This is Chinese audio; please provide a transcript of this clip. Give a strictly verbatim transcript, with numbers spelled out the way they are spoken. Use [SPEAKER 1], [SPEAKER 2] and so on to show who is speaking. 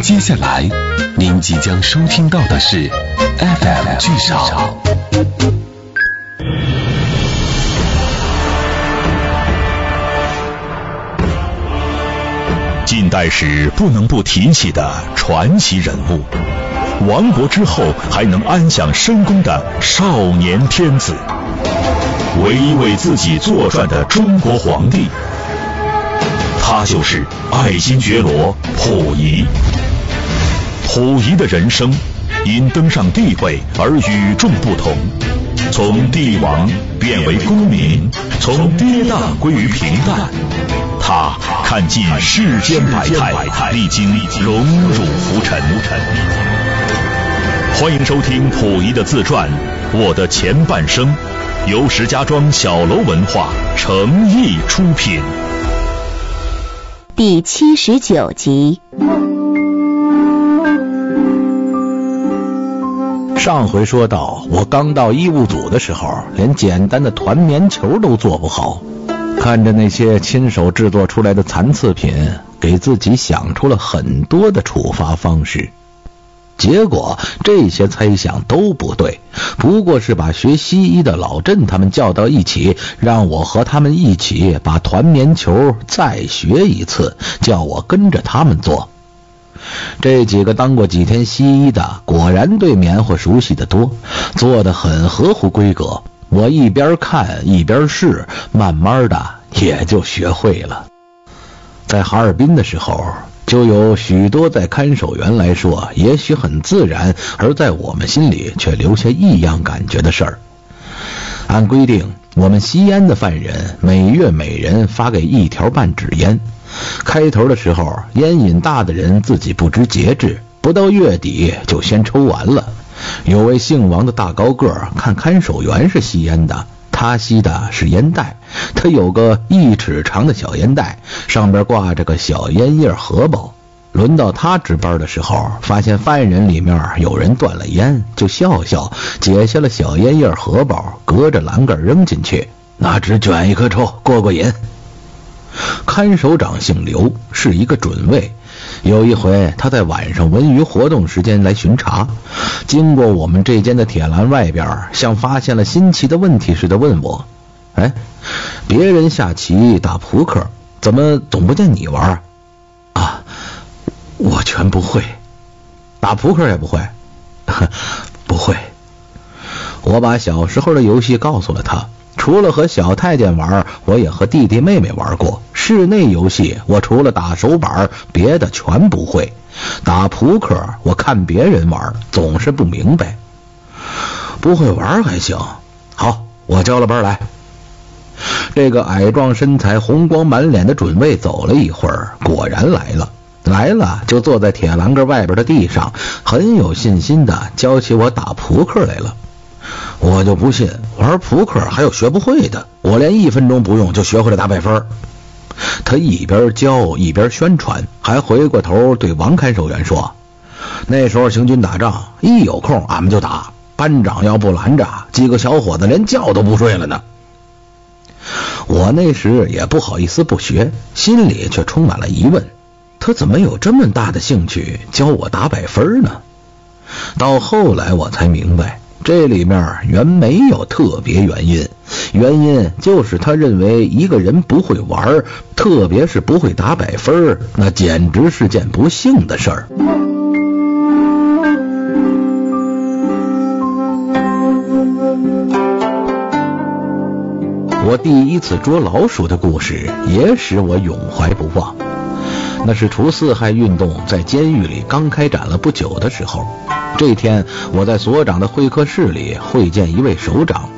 [SPEAKER 1] 接下来您即将收听到的是 F M 剧场。近代史不能不提起的传奇人物，亡国之后还能安享深宫的少年天子，唯一为自己作传的中国皇帝，他就是爱新觉罗溥仪。溥仪的人生因登上帝位而与众不同，从帝王变为公民，从跌宕归于平淡。他看尽世间百态，历经荣辱浮沉。欢迎收听溥仪的自传《我的前半生》，由石家庄小楼文化诚意出品。
[SPEAKER 2] 第七十九集。
[SPEAKER 3] 上回说到，我刚到医务组的时候，连简单的团棉球都做不好。看着那些亲手制作出来的残次品，给自己想出了很多的处罚方式。结果这些猜想都不对，不过是把学西医的老郑他们叫到一起，让我和他们一起把团棉球再学一次，叫我跟着他们做。这几个当过几天西医的，果然对棉花熟悉得多，做得很合乎规格。我一边看一边试，慢慢的也就学会了。在哈尔滨的时候，就有许多在看守员来说也许很自然，而在我们心里却留下异样感觉的事儿。按规定，我们吸烟的犯人每月每人发给一条半纸烟。开头的时候，烟瘾大的人自己不知节制，不到月底就先抽完了。有位姓王的大高个看看守员是吸烟的，他吸的是烟袋，他有个一尺长的小烟袋，上边挂着个小烟叶荷包。轮到他值班的时候，发现犯人里面有人断了烟，就笑笑解下了小烟叶荷包，隔着栏杆扔进去，拿纸卷一颗抽，过过瘾。看守长姓刘，是一个准尉。有一回他在晚上文娱活动时间来巡查，经过我们这间的铁栏外边，像发现了新奇的问题似的问我，哎，别人下棋打扑克，怎么总不见你玩啊？我全不会。打扑克也不会？不会。我把小时候的游戏告诉了他，除了和小太监玩，我也和弟弟妹妹玩过。室内游戏我除了打手板，别的全不会。打扑克我看别人玩，总是不明白。不会玩还行，好，我交了班来。这个矮壮身材红光满脸的准尉走了一会儿，果然来了。来了就坐在铁栏杆外边的地上，很有信心的教起我打扑克来了。我就不信玩扑克还有学不会的，我连一分钟不用就学会了打百分。他一边教一边宣传，还回过头对王看守员说，那时候行军打仗，一有空俺们就打，班长要不拦着，几个小伙子连觉都不睡了呢。我那时也不好意思不学，心里却充满了疑问，他怎么有这么大的兴趣教我打百分呢？到后来我才明白，这里面原没有特别原因，原因就是他认为一个人不会玩，特别是不会打百分，那简直是件不幸的事儿。我第一次捉老鼠的故事也使我永怀不忘。那是除四害运动在监狱里刚开展了不久的时候，这天我在所长的会客室里会见一位首长，